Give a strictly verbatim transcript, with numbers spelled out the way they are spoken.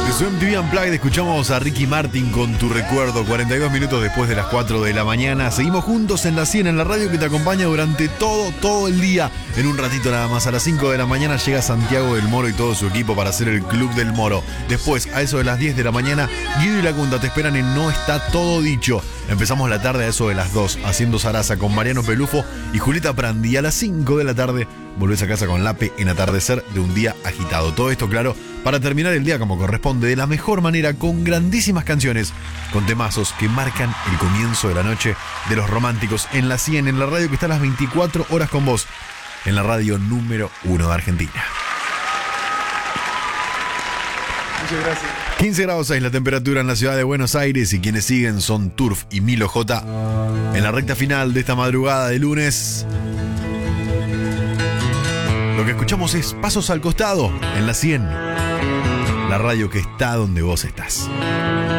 Su M T V Unplugged escuchamos a Ricky Martin con Tu Recuerdo, cuarenta y dos minutos después de las cuatro de la mañana. Seguimos juntos en la cien, en la radio que te acompaña durante todo, todo el día. En un ratito nada más, a las cinco de la mañana llega Santiago del Moro y todo su equipo para hacer el Club del Moro. Después, a eso de las diez de la mañana, Guido y la Cunda te esperan en No Está Todo Dicho. Empezamos la tarde a eso de las dos, haciendo zaraza con Mariano Pelufo y Julieta Prandi. A las cinco de la tarde volvés a casa con Lape en Atardecer de un día agitado. Todo esto, claro, para terminar el día como corresponde, de la mejor manera, con grandísimas canciones, con temazos que marcan el comienzo de la noche de los románticos en la cien, en la radio que está a las veinticuatro horas con vos, en la radio número uno de Argentina. Muchas gracias. quince grados seis la temperatura en la ciudad de Buenos Aires y quienes siguen son Turf y Milo J. En la recta final de esta madrugada de lunes, lo que escuchamos es Pasos al Costado en la cien, la radio que está donde vos estás.